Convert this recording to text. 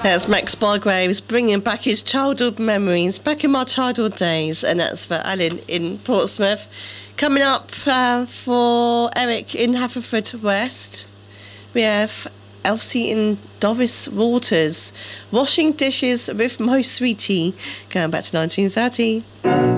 That's Max Bargraves bringing back his childhood memories, back in my childhood days, and that's for Alan in Portsmouth. Coming up for Eric in Haverfordwest, we have Elsie in Doris Waters, washing dishes with Mo Sweetie, going back to 1930.